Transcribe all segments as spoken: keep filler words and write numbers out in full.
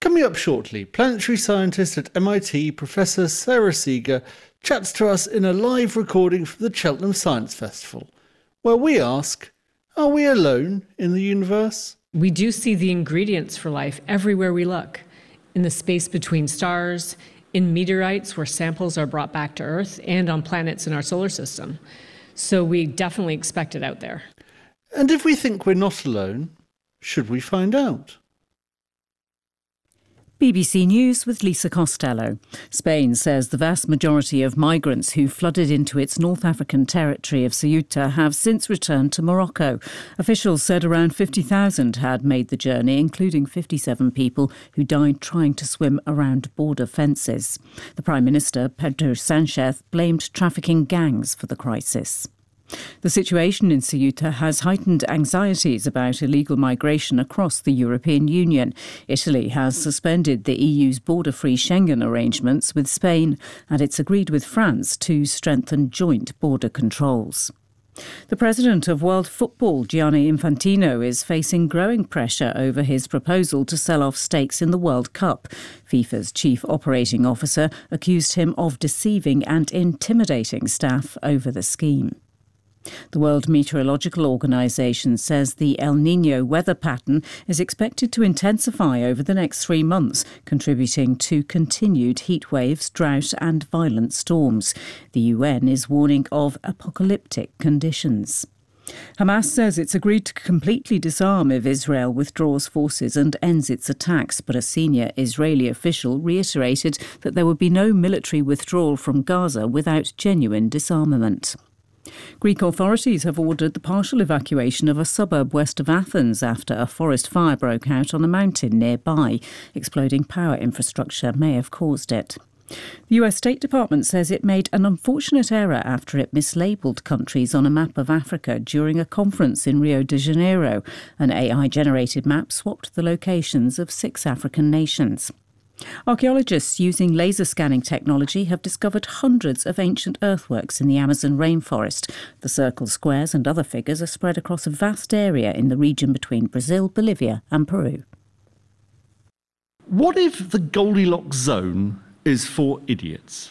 Coming up shortly, planetary scientist at M I T, Professor Sarah Seeger, chats to us in a live recording from the Cheltenham Science Festival, where we ask, are we alone in the universe? We do see the ingredients for life everywhere we look, in the space between stars, in meteorites where samples are brought back to Earth, and on planets in our solar system. So we definitely expect it out there. And if we think we're not alone, should we find out? B B C News with Lisa Costello. Spain says the vast majority of migrants who flooded into its North African territory of Ceuta have since returned to Morocco. Officials said around fifty thousand had made the journey, including fifty-seven people who died trying to swim around border fences. The Prime Minister, Pedro Sanchez, blamed trafficking gangs for the crisis. The situation in Ceuta has heightened anxieties about illegal migration across the European Union. Italy has suspended the E U's border-free Schengen arrangements with Spain, and it's agreed with France to strengthen joint border controls. The president of World Football, Gianni Infantino, is facing growing pressure over his proposal to sell off stakes in the World Cup. FIFA's chief operating officer accused him of deceiving and intimidating staff over the scheme. The World Meteorological Organization says the El Niño weather pattern is expected to intensify over the next three months, contributing to continued heat waves, drought and violent storms. The U N is warning of apocalyptic conditions. Hamas says it's agreed to completely disarm if Israel withdraws forces and ends its attacks, but a senior Israeli official reiterated that there would be no military withdrawal from Gaza without genuine disarmament. Greek authorities have ordered the partial evacuation of a suburb west of Athens after a forest fire broke out on a mountain nearby. Exploding power infrastructure may have caused it. The U S State Department says it made an unfortunate error after it mislabelled countries on a map of Africa during a conference in Rio de Janeiro. An A I-generated map swapped the locations of six African nations. Archaeologists using laser scanning technology have discovered hundreds of ancient earthworks in the Amazon rainforest. The circles, squares and other figures are spread across a vast area in the region between Brazil, Bolivia and Peru. What if the Goldilocks zone is for idiots?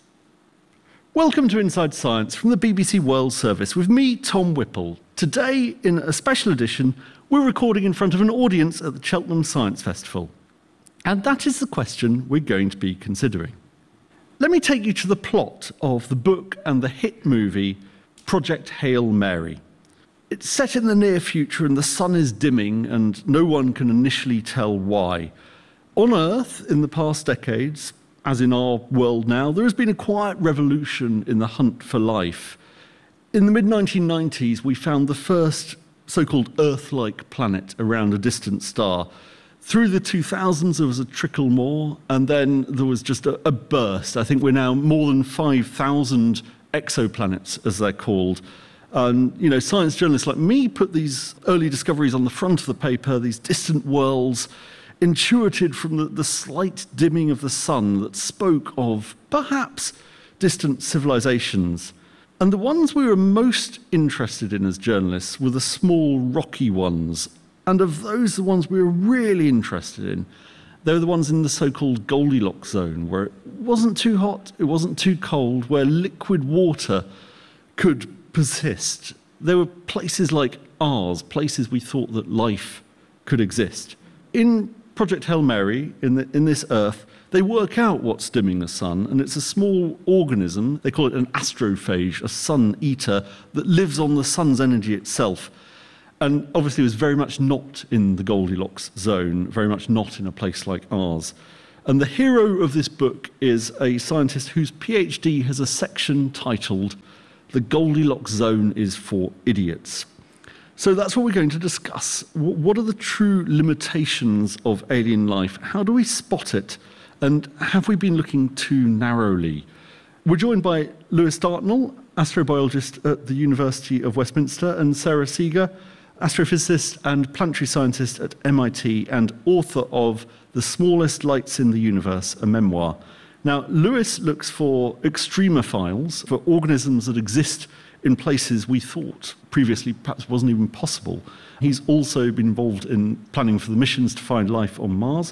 Welcome to Inside Science from the B B C World Service with me, Tom Whipple. Today, in a special edition, we're recording in front of an audience at the Cheltenham Science Festival. And that is the question we're going to be considering. Let me take you to the plot of the book and the hit movie Project Hail Mary. It's set in the near future and the sun is dimming and no one can initially tell why. On Earth, in the past decades, as in our world now, there has been a quiet revolution in the hunt for life. In the mid nineteen nineties, we found the first so-called Earth-like planet around a distant star. Through the two thousands, there was a trickle more, and then there was just a, a burst. I think we're now more than five thousand exoplanets, as they're called. And, you know, science journalists like me put these early discoveries on the front of the paper, these distant worlds, intuited from the, the slight dimming of the sun that spoke of, perhaps, distant civilizations. And the ones we were most interested in as journalists were the small, rocky ones. And of those, the ones we were really interested in, they were the ones in the so-called Goldilocks zone, where it wasn't too hot, it wasn't too cold, where liquid water could persist. There were places like ours, places we thought that life could exist. In Project Hail Mary, in, the, in this Earth, they work out what's dimming the sun, and it's a small organism, they call it an astrophage, a sun eater, that lives on the sun's energy itself. And obviously it was very much not in the Goldilocks zone, very much not in a place like ours. And the hero of this book is a scientist whose PhD has a section titled "The Goldilocks Zone is for Idiots." So that's what we're going to discuss. What are the true limitations of alien life? How do we spot it? And have we been looking too narrowly? We're joined by Lewis Dartnell, astrobiologist at the University of Westminster, and Sarah Seeger, astrophysicist and planetary scientist at M I T and author of The Smallest Lights in the Universe, a memoir. Now, Lewis looks for extremophiles, for organisms that exist in places we thought previously perhaps wasn't even possible. He's also been involved in planning for the missions to find life on Mars.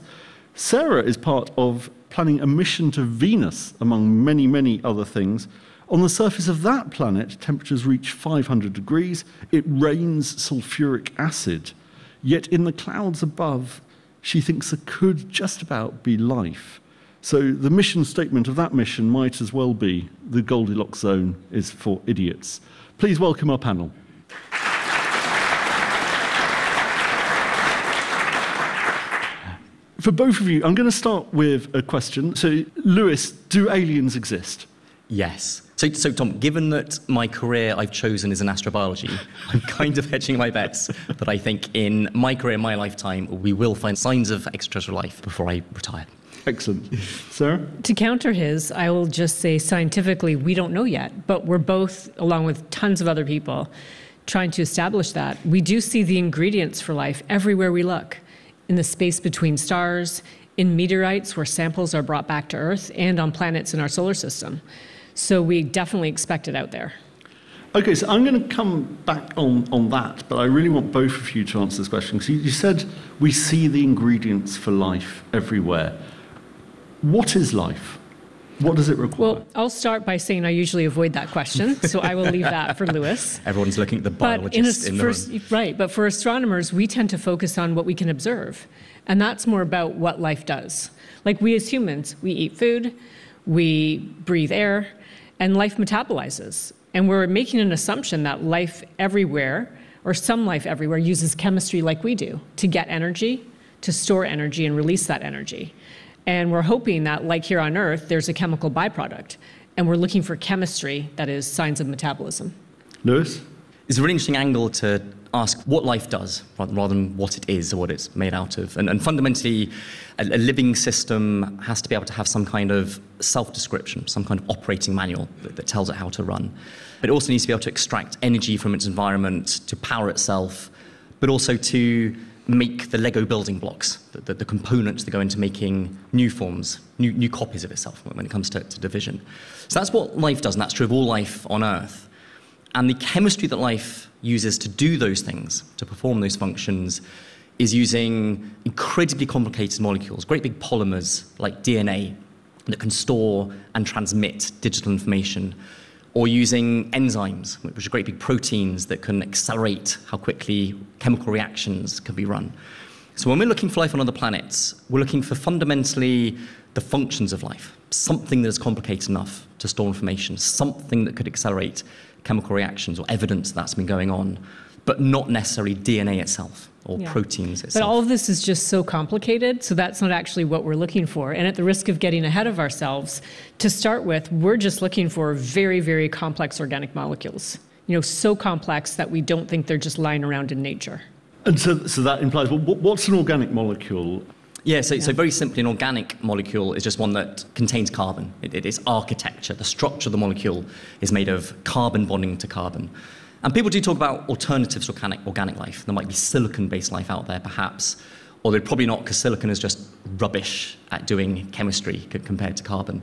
Sarah is part of planning a mission to Venus, among many, many other things. On the surface of that planet, temperatures reach five hundred degrees. It rains sulfuric acid. Yet in the clouds above, she thinks there could just about be life. So the mission statement of that mission might as well be, the Goldilocks zone is for idiots. Please welcome our panel. For both of you, I'm going to start with a question. So, Lewis, do aliens exist? Yes. So, so, Tom, given that my career I've chosen is in astrobiology, I'm kind of hedging my bets that I think in my career, my lifetime, we will find signs of extraterrestrial life before I retire. Excellent. Sarah? To counter his, I will just say scientifically, we don't know yet, but we're both, along with tons of other people, trying to establish that. We do see the ingredients for life everywhere we look, in the space between stars, in meteorites where samples are brought back to Earth, and on planets in our solar system. So we definitely expect it out there. Okay, so I'm going to come back on, on that, but I really want both of you to answer this question. Because you, you said we see the ingredients for life everywhere. What is life? What does it require? Well, I'll start by saying I usually avoid that question, so I will leave that for Lewis. Everyone's looking at the biologist in, in, in the for, room. Right, but for astronomers, we tend to focus on what we can observe, and that's more about what life does. Like we as humans, we eat food, we breathe air, and life metabolizes. And we're making an assumption that life everywhere, or some life everywhere, uses chemistry like we do to get energy, to store energy, and release that energy. And we're hoping that, like here on Earth, there's a chemical byproduct. And we're looking for chemistry that is signs of metabolism. Lewis? It's a really interesting angle to ask what life does rather than what it is or what it's made out of. And, and fundamentally, a, a living system has to be able to have some kind of self-description, some kind of operating manual that, that tells it how to run. But it also needs to be able to extract energy from its environment to power itself, but also to make the Lego building blocks, the, the, the components that go into making new forms, new, new copies of itself when it comes to, to division. So that's what life does, and that's true of all life on Earth. And the chemistry that life uses to do those things, to perform those functions, is using incredibly complicated molecules, great big polymers like D N A that can store and transmit digital information, or using enzymes, which are great big proteins that can accelerate how quickly chemical reactions can be run. So when we're looking for life on other planets, we're looking for fundamentally the functions of life, something that is complicated enough to store information, something that could accelerate chemical reactions or evidence that's been going on, but not necessarily D N A itself or yeah. proteins itself. But all of this is just so complicated, so that's not actually what we're looking for. And at the risk of getting ahead of ourselves, to start with, we're just looking for very, very complex organic molecules. You know, so complex that we don't think they're just lying around in nature. And so, so that implies, well, what's an organic molecule? Yeah, so, yeah. so very simply, an organic molecule is just one that contains carbon. It, it is architecture. The structure of the molecule is made of carbon bonding to carbon. And people do talk about alternatives to organic, organic life. There might be silicon-based life out there, perhaps, although probably not, because silicon is just rubbish at doing chemistry compared to carbon.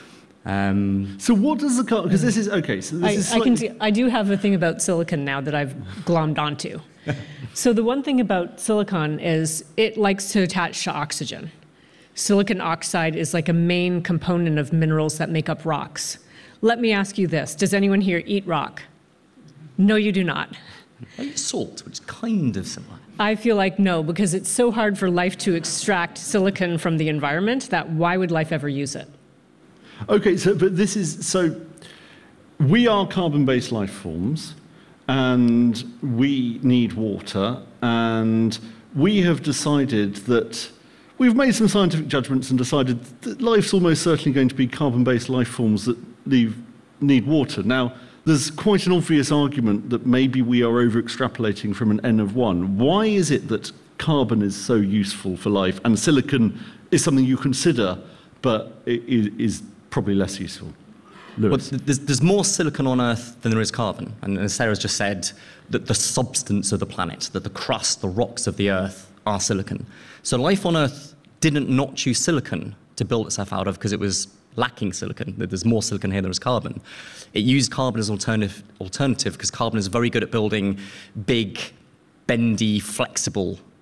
Um, so what does the carbon... Because this is... OK, so this I, is I, can see, I do have a thing about silicon now that I've glommed onto. So the one thing about silicon is it likes to attach to oxygen. Silicon oxide is like a main component of minerals that make up rocks. Let me ask you this. Does anyone here eat rock? No, you do not. I eat salt, which is kind of similar. I feel like no, because it's so hard for life to extract silicon from the environment that why would life ever use it? OK, so but this is... So we are carbon-based life forms, and we need water, and we have decided that... We've made some scientific judgments and decided that life's almost certainly going to be carbon-based life forms that need, need water. Now, there's quite an obvious argument that maybe we are over-extrapolating from an N of one. Why is it that carbon is so useful for life and silicon is something you consider, but it is probably less useful? Lewis. Well, there's, there's more silicon on Earth than there is carbon. And as Sarah's just said, that the substance of the planet, that the crust, the rocks of the Earth are silicon. So life on Earth didn't not choose silicon to build itself out of because it was lacking silicon. There's more silicon here than there's carbon. It used carbon as alternative alternative because carbon is very good at building big, bendy, flexible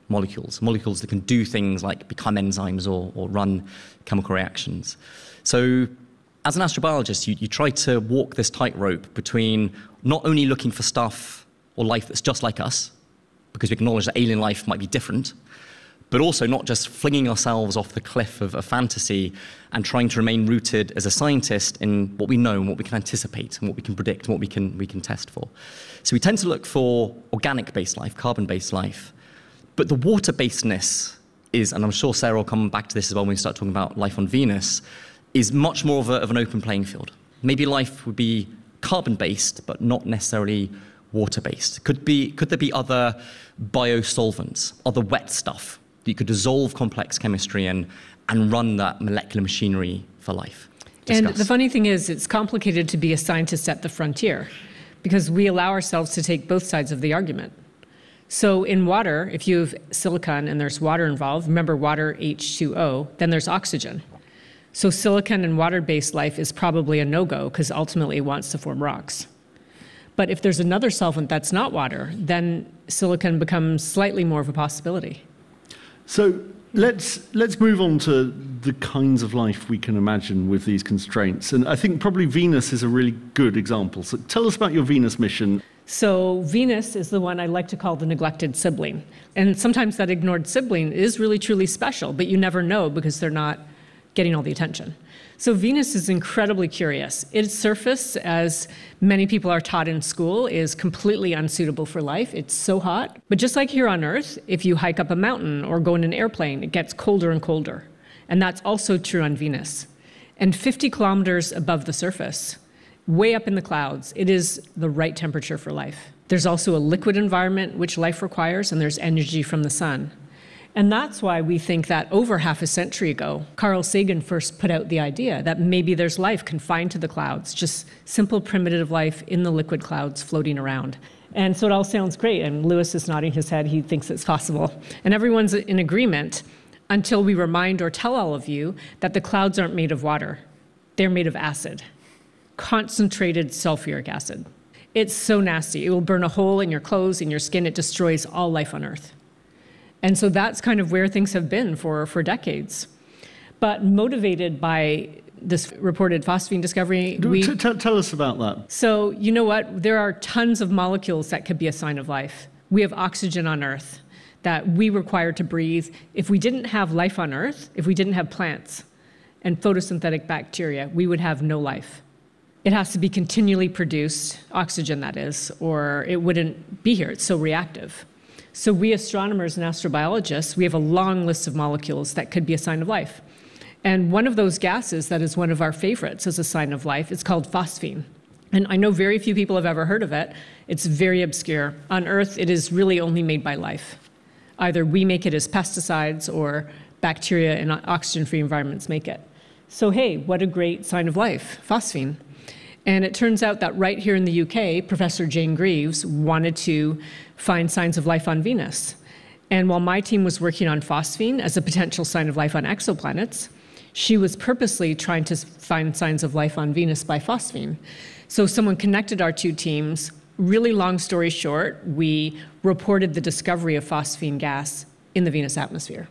molecules, molecules that can do things like become enzymes or, or run chemical reactions. So as an astrobiologist, you, you try to walk this tightrope between not only looking for stuff or life that's just like us, because we acknowledge that alien life might be different, but also not just flinging ourselves off the cliff of, of fantasy and trying to remain rooted as a scientist in what we know and what we can anticipate and what we can predict and what we can, we can test for. So we tend to look for organic-based life, carbon-based life, but the water-basedness is, and I'm sure Sarah will come back to this as well when we start talking about life on Venus, is much more of, a, of an open playing field. Maybe life would be carbon-based, but not necessarily water-based. Could be, could there be other biosolvents, other wet stuff that you could dissolve complex chemistry in and run that molecular machinery for life? Discuss. And the funny thing is, it's complicated to be a scientist at the frontier because we allow ourselves to take both sides of the argument. So in water, if you have silicon and there's water involved, remember water H two O, then there's oxygen. So silicon and water-based life is probably a no-go because ultimately it wants to form rocks. But if there's another solvent that's not water, then silicon becomes slightly more of a possibility. So let's let's move on to the kinds of life we can imagine with these constraints. And I think probably Venus is a really good example. So tell us about your Venus mission. So Venus is the one I like to call the neglected sibling. And sometimes that ignored sibling is really, truly special, but you never know because they're not getting all the attention. So Venus is incredibly curious. Its surface, as many people are taught in school, is completely unsuitable for life. It's so hot. But just like here on Earth, if you hike up a mountain or go in an airplane, it gets colder and colder. And that's also true on Venus. And fifty kilometers above the surface, way up in the clouds, it is the right temperature for life. There's also a liquid environment which life requires, and there's energy from the sun. And that's why we think that over half a century ago, Carl Sagan first put out the idea that maybe there's life confined to the clouds, just simple primitive life in the liquid clouds floating around. And so it all sounds great, and Lewis is nodding his head, he thinks it's possible. And everyone's in agreement until we remind or tell all of you that the clouds aren't made of water. They're made of acid, concentrated sulfuric acid. It's so nasty. It will burn a hole in your clothes, in your skin. It destroys all life on Earth. And so that's kind of where things have been for, for decades. But motivated by this reported phosphine discovery, we... T- t- tell us about that. So, you know what? There are tons of molecules that could be a sign of life. We have oxygen on Earth that we require to breathe. If we didn't have life on Earth, if we didn't have plants and photosynthetic bacteria, we would have no life. It has to be continually produced, oxygen that is, or it wouldn't be here. It's so reactive. So we astronomers and astrobiologists, we have a long list of molecules that could be a sign of life. And one of those gases that is one of our favorites as a sign of life is called phosphine. And I know very few people have ever heard of it. It's very obscure. On Earth, it is really only made by life. Either we make it as pesticides or bacteria in oxygen-free environments make it. So hey, what a great sign of life, phosphine. And it turns out that right here in the U K, Professor Jane Greaves wanted to find signs of life on Venus. And while my team was working on phosphine as a potential sign of life on exoplanets, she was purposely trying to find signs of life on Venus by phosphine. So someone connected our two teams. Really long story short, we reported the discovery of phosphine gas in the Venus atmosphere.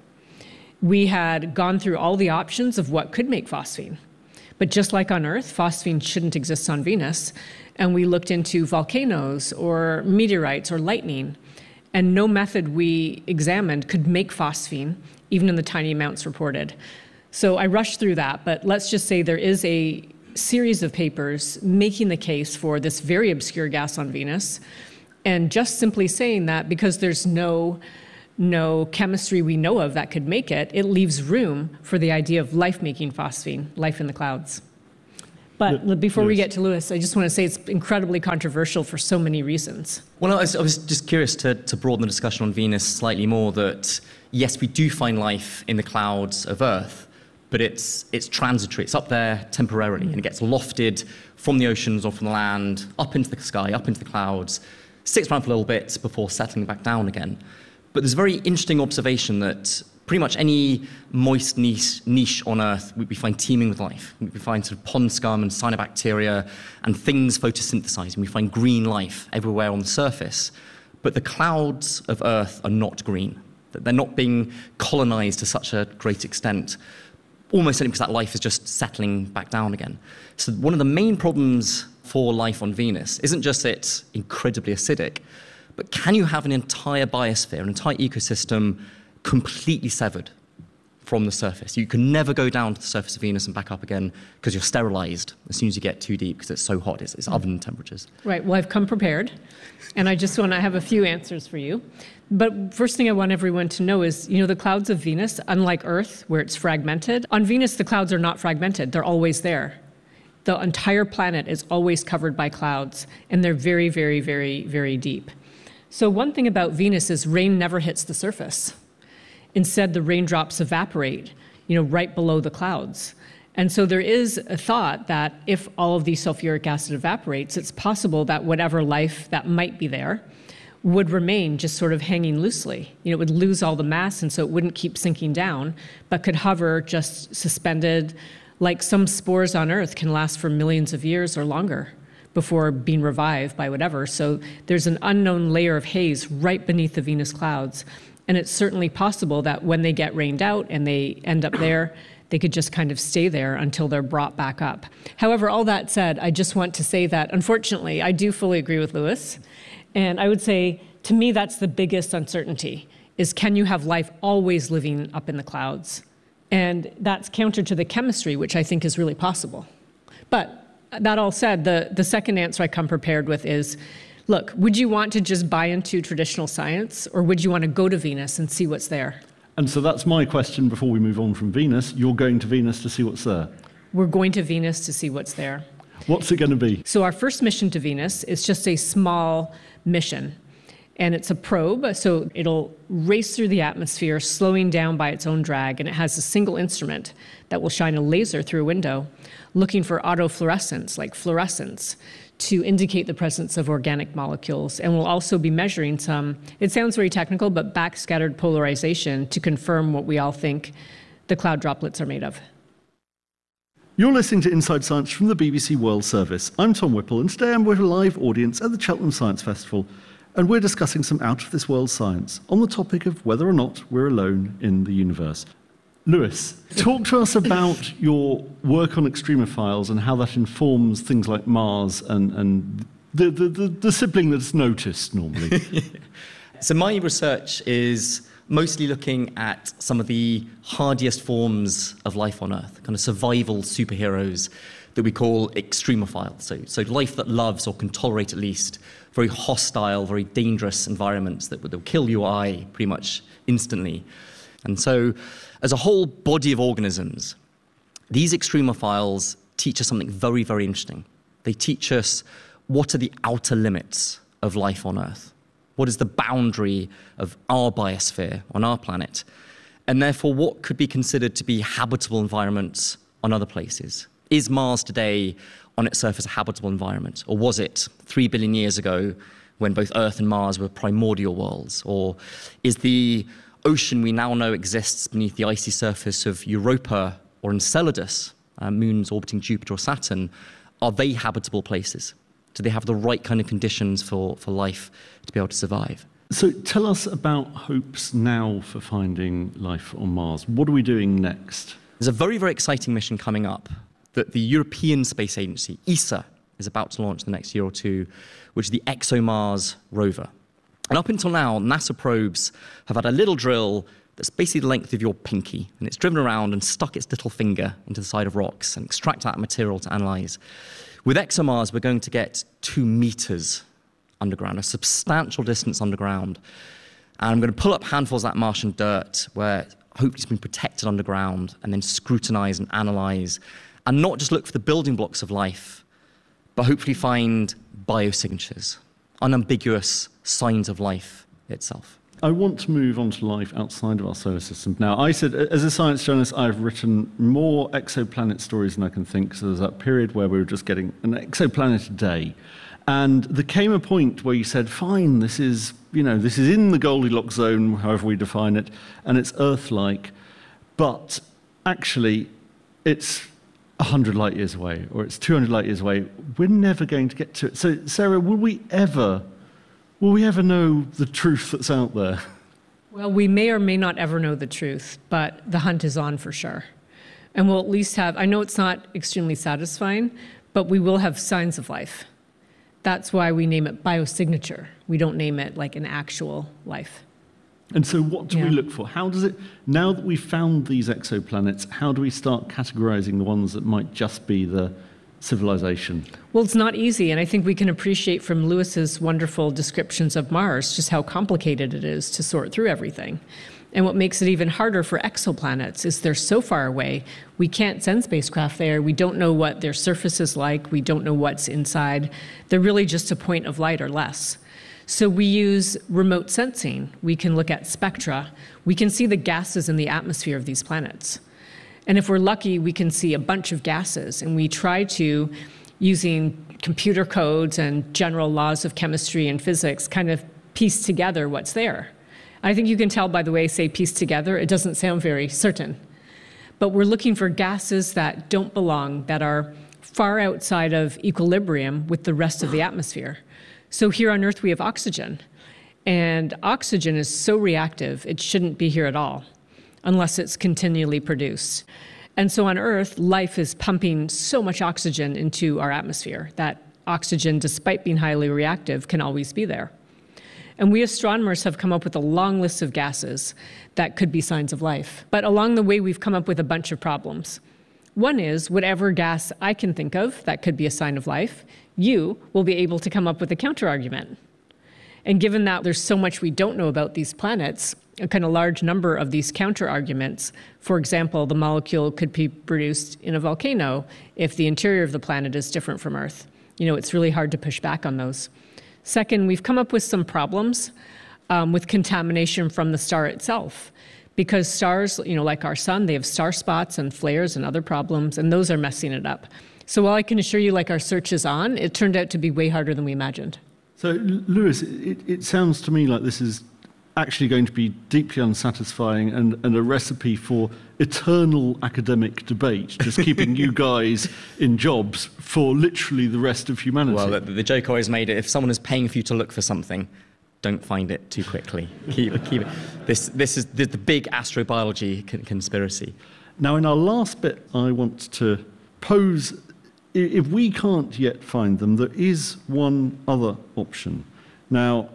We had gone through all the options of what could make phosphine. But just like on Earth, phosphine shouldn't exist on Venus. And we looked into volcanoes or meteorites or lightning. And no method we examined could make phosphine, even in the tiny amounts reported. So I rushed through that, but let's just say there is a series of papers making the case for this very obscure gas on Venus, and just simply saying that because there's no no chemistry we know of that could make it, it leaves room for the idea of life making phosphine, life in the clouds. But yeah, before yes. we get to Lewis, I just want to say it's incredibly controversial for so many reasons. Well, I was, I was just curious to, to broaden the discussion on Venus slightly more, that yes, we do find life in the clouds of Earth, but it's it's transitory. It's up there temporarily, mm. and it gets lofted from the oceans or from the land, up into the sky, up into the clouds, sticks around for a little bit before settling back down again. But there's a very interesting observation that pretty much any moist niche, niche on Earth, we, we find teeming with life. We find sort of pond scum and cyanobacteria and things photosynthesizing. We find green life everywhere on the surface. But the clouds of Earth are not green. that they're not being colonized to such a great extent, almost certainly because that life is just settling back down again. So one of the main problems for life on Venus isn't just that it's incredibly acidic, but can you have an entire biosphere, an entire ecosystem completely severed from the surface? You can never go down to the surface of Venus and back up again because you're sterilized as soon as you get too deep because it's so hot. It's, it's oven temperatures. Right. Well, I've come prepared, and I just want to have a few answers for you. But first thing I want everyone to know is, you know, the clouds of Venus, unlike Earth, where it's fragmented, on Venus, the clouds are not fragmented. They're always there. The entire planet is always covered by clouds, and they're very, very, very, very deep. So one thing about Venus is rain never hits the surface. Instead, the raindrops evaporate, you know, right below the clouds. And so there is a thought that if all of the sulfuric acid evaporates, it's possible that whatever life that might be there would remain just sort of hanging loosely. You know, it would lose all the mass, and so it wouldn't keep sinking down, but could hover just suspended, like some spores on Earth can last for millions of years or longer before being revived by whatever. So there's an unknown layer of haze right beneath the Venus clouds. And it's certainly possible that when they get rained out and they end up there, they could just kind of stay there until they're brought back up. However, all that said, I just want to say that, unfortunately, I do fully agree with Lewis. And I would say, to me, that's the biggest uncertainty, is can you have life always living up in the clouds? And that's counter to the chemistry, which I think is really possible. But that all said, the, the second answer I come prepared with is, look, would you want to just buy into traditional science, or would you want to go to Venus and see what's there? And so that's my question before we move on from Venus. You're going to Venus to see what's there? We're going to Venus to see what's there. What's it going to be? So our first mission to Venus is just a small mission. And it's a probe, so it'll race through the atmosphere, slowing down by its own drag, and it has a single instrument that will shine a laser through a window, looking for autofluorescence, like fluorescence, to indicate the presence of organic molecules. And we'll also be measuring some, it sounds very technical, but backscattered polarization to confirm what we all think the cloud droplets are made of. You're listening to Inside Science from the B B C World Service. I'm Tom Whipple, and today I'm with a live audience at the Cheltenham Science Festival, and we're discussing some out-of-this-world science on the topic of whether or not we're alone in the universe. Lewis, talk to us about your work on extremophiles and how that informs things like Mars and, and the, the, the, the sibling that's noticed normally. So my research is mostly looking at some of the hardiest forms of life on Earth, kind of survival superheroes that we call extremophiles. So, so life that loves, or can tolerate at least, very hostile, very dangerous environments that will kill you or I pretty much instantly. And so, as a whole body of organisms, these extremophiles teach us something very, very interesting. They teach us what are the outer limits of life on Earth. What is the boundary of our biosphere on our planet? And therefore, what could be considered to be habitable environments on other places? Is Mars today on its surface a habitable environment? Or was it three billion years ago when both Earth and Mars were primordial worlds? Or is the ocean we now know exists beneath the icy surface of Europa or Enceladus, uh, moons orbiting Jupiter or Saturn, are they habitable places? Do they have the right kind of conditions for, for life to be able to survive? So tell us about hopes now for finding life on Mars. What are we doing next? There's a very, very exciting mission coming up that the European Space Agency, E S A, is about to launch in the next year or two, which is the ExoMars rover. And up until now, NASA probes have had a little drill that's basically the length of your pinky, and it's driven around and stuck its little finger into the side of rocks and extract that material to analyze. With ExoMars, we're going to get two meters underground, a substantial distance underground. And I'm going to pull up handfuls of that Martian dirt where hopefully it's been protected underground, and then scrutinize and analyze, and not just look for the building blocks of life, but hopefully find biosignatures, unambiguous signs of life itself. I want to move on to life outside of our solar system. Now, I said, as a science journalist, I've written more exoplanet stories than I can think. So there's that period where we were just getting an exoplanet a day. And there came a point where you said, fine, this is, you know, this is in the Goldilocks zone, however we define it, and it's Earth-like, but actually it's one hundred light years away, or it's two hundred light years away. We're never going to get to it. So, Sarah, will we ever, will we ever know the truth that's out there? Well, we may or may not ever know the truth, but the hunt is on for sure. And we'll at least have, I know it's not extremely satisfying, but we will have signs of life. That's why we name it biosignature. We don't name it like an actual life. And so what do Yeah. we look for? How does it, now that we've found these exoplanets, how do we start categorizing the ones that might just be the civilization? Well, it's not easy, and I think we can appreciate from Lewis's wonderful descriptions of Mars just how complicated it is to sort through everything. And what makes it even harder for exoplanets is they're so far away, we can't send spacecraft there. We don't know what their surface is like. We don't know what's inside. They're really just a point of light or less. So we use remote sensing. We can look at spectra. We can see the gases in the atmosphere of these planets. And if we're lucky, we can see a bunch of gases. And we try to, using computer codes and general laws of chemistry and physics, kind of piece together what's there. I think you can tell by the way I say piece together, it doesn't sound very certain. But we're looking for gases that don't belong, that are far outside of equilibrium with the rest of the atmosphere. So here on Earth, we have oxygen. And oxygen is so reactive, it shouldn't be here at all, unless it's continually produced. And so on Earth, life is pumping so much oxygen into our atmosphere that oxygen, despite being highly reactive, can always be there. And we astronomers have come up with a long list of gases that could be signs of life. But along the way, we've come up with a bunch of problems. One is, whatever gas I can think of that could be a sign of life, you will be able to come up with a counterargument. And given that there's so much we don't know about these planets, a kind of large number of these counterarguments, for example, the molecule could be produced in a volcano if the interior of the planet is different from Earth. You know, it's really hard to push back on those. Second, we've come up with some problems um, with contamination from the star itself. Because stars, you know, like our sun, they have star spots and flares and other problems, and those are messing it up. So while I can assure you, like, our search is on, it turned out to be way harder than we imagined. So, Lewis, it, it sounds to me like this is actually going to be deeply unsatisfying and, and a recipe for eternal academic debate, just keeping you guys in jobs for literally the rest of humanity. Well, the, the joke I always made it, if someone is paying for you to look for something, don't find it too quickly. Keep, keep it. This, this is the, the big astrobiology con- conspiracy. Now, in our last bit, I want to pose, if we can't yet find them, there is one other option. Now,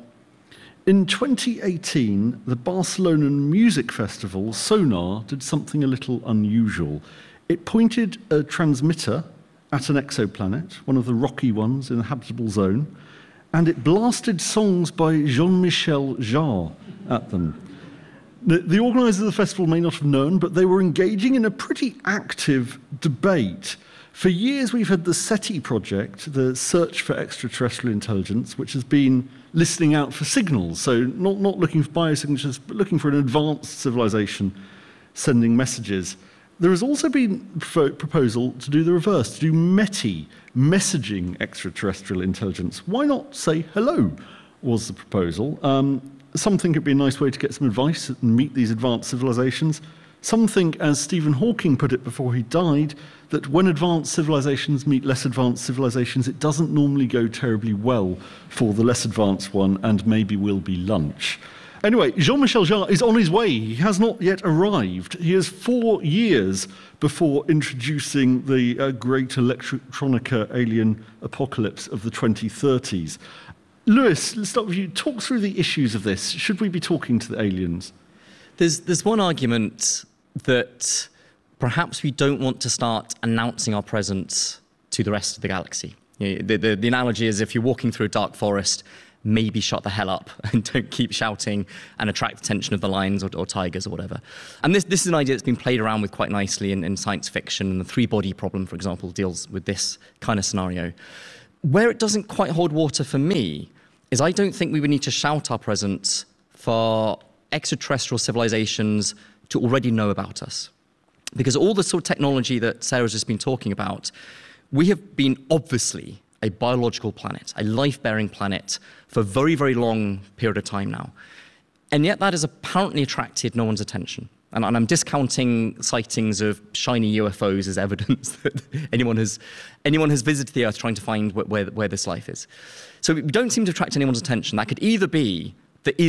in twenty eighteen, the Barcelonan music festival, Sonar, did something a little unusual. It pointed a transmitter at an exoplanet, one of the rocky ones in the habitable zone, and it blasted songs by Jean-Michel Jarre at them. The, the organisers of the festival may not have known, but they were engaging in a pretty active debate. For years, we've had the SETI project, the Search for Extraterrestrial Intelligence, which has been listening out for signals, so not, not looking for biosignatures, but looking for an advanced civilization sending messages. There has also been a proposal to do the reverse, to do METI, messaging extraterrestrial intelligence. Why not say hello, was the proposal. Um, some think it'd be a nice way to get some advice and meet these advanced civilizations. Some think, as Stephen Hawking put it before he died, that when advanced civilizations meet less advanced civilizations, it doesn't normally go terribly well for the less advanced one, and maybe will be lunch. Anyway, Jean-Michel Jarre is on his way. He has not yet arrived. He is four years before introducing the uh, great electronica alien apocalypse of the twenty thirties. Lewis, let's start with you. Talk through the issues of this. Should we be talking to the aliens? There's, there's one argument that perhaps we don't want to start announcing our presence to the rest of the galaxy. You know, the, the, the analogy is if you're walking through a dark forest, maybe shut the hell up and don't keep shouting and attract the attention of the lions or, or tigers or whatever. And this, this is an idea that's been played around with quite nicely in, in science fiction. And the three-body problem, for example, deals with this kind of scenario. Where it doesn't quite hold water for me is I don't think we would need to shout our presence for extraterrestrial civilizations to already know about us. Because all the sort of technology that Sarah's just been talking about, we have been obviously a biological planet, a life-bearing planet for a very, very long period of time now. And yet that has apparently attracted no one's attention. And, and I'm discounting sightings of shiny U F Os as evidence that anyone has, anyone has visited the Earth trying to find where, where, where this life is. So we don't seem to attract anyone's attention. That could either be that